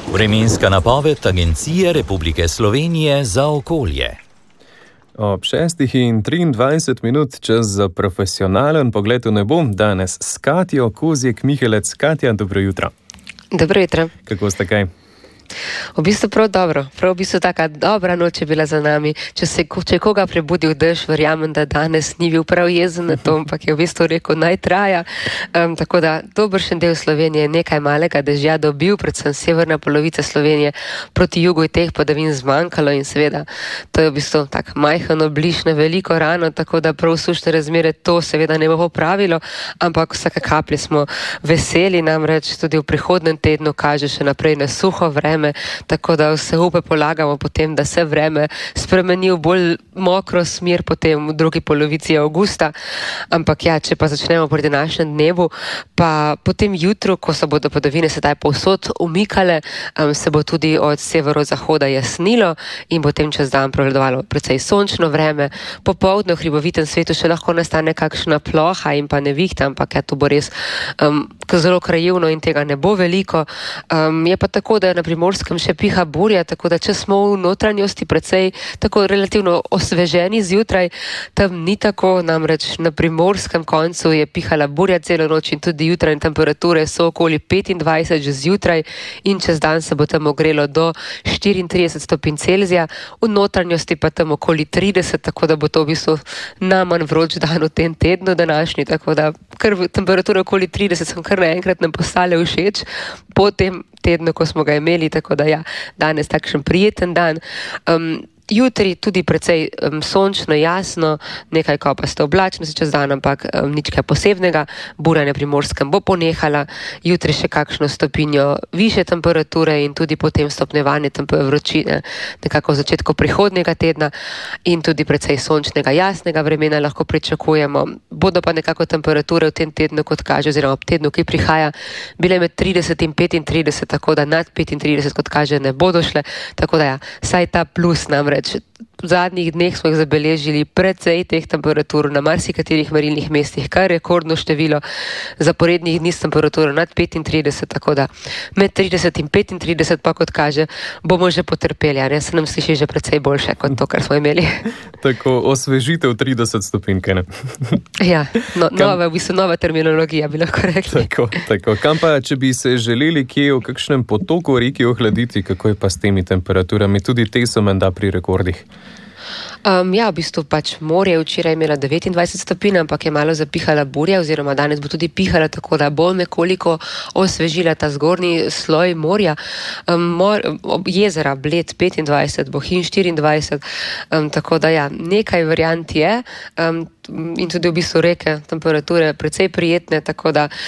Vremenska napoved Agencije Republike Slovenije za okolje. Ob 6:23 čas za profesionalen pogled v nebo, danes s Katjo Kozjek-Mihelec. Katja, dobro jutro. Dobro jutro. Kako ste kaj? V bistvu prav dobro, taka dobra noč je bila za nami. Če je koga prebudil dež, verjamem, da danes ni bil prav jezen na to, ampak je v bistvu rekel, naj traja. Tako da dobršen del Slovenije je nekaj malega dežja dobil, predvsem severna polovica Slovenije, proti jugu je teh padavin zmanjkalo in seveda to je v bistvu tak majhen obliž na veliko rano, tako da prav sušne razmere to seveda ne bo popravilo, ampak vsake kaplje smo veseli, namreč tudi v prihodnem tednu kaže še naprej na suho vreme, tako da vse upe polagamo potem, da se vreme spremeni v bolj mokro smer potem v drugi polovici avgusta. Ampak ja, če pa začnemo pri današnjem dnevu, pa potem jutro, ko se bodo padavine sedaj povsod umikale, se bo tudi od severozahoda jasnilo in potem čez dan prevladovalo precej sončno vreme. Popoldne v hribovitem svetu še lahko nastane kakšna ploha in pa nevihta, ampak ja, to bo res zelo krajevno in tega ne bo veliko. Je pa tako, da je na Primorskem še piha burja, tako da če smo v notranjosti precej tako relativno osveženi zjutraj, tam ni tako, namreč na primorskem koncu je pihala burja celo noč in tudi jutranje temperature so okoli 25 že zjutraj in čez dan se bo tam ogrelo do 34 stopinj Celzija, v notranjosti pa tam okoli 30, tako da bo to v bistvu najmanj vroč dan v tem tednu današnji, tako da kar temperature okoli 30 sem kar naenkrat nam postale všeč po tem tednu, ko smo ga imeli, tako da ja, danes takšen prijeten dan. Jutri tudi precej sončno, jasno, nekaj kopasto oblačnosti čez dan, ampak nič kaj posebnega. Burja na Primorskem bo ponehala, jutri še kakšno stopinjo više temperature in tudi potem stopnjevanje vročine nekako v začetku prihodnjega tedna in tudi precej sončnega, jasnega vremena lahko pričakujemo. Bodo pa nekako temperature v tem tednu, kot kaže, oziroma ob tednu, ki prihaja, bile med 30 in 35, tako da nad 35, kot kaže, ne bodo šle, tako da ja, saj ta plus namreč. V zadnjih dneh smo jih zabeležili precej teh temperatur na marsikaterih merilnih mestih, kar rekordno število zaporednih dni s temperaturo nad 35, tako da med 30 in 35 pa, kot kaže, bomo že potrpeli, a ne, se nam sliši že precej boljše kot to, kar smo imeli. Tako, osvežitev 30 stopinj, kaj ne? Ja, nova terminologija bi lahko rekli. Tako. Kam pa, če bi se želeli kje v kakšnem potoku reki ohladiti, kako je pa s temi temperaturami? Tudi te so menda pri rekordih. Ja, v bistvu pač morje včeraj imela 29 stopinj, ampak je malo zapihala burja, oziroma danes bo tudi pihala, tako da bo nekoliko osvežila ta zgornji sloj morja. Jezera Bled 25, Bohinj 24, tako da ja, nekaj variant je in tudi v bistvu reke temperature precej prijetne, tako da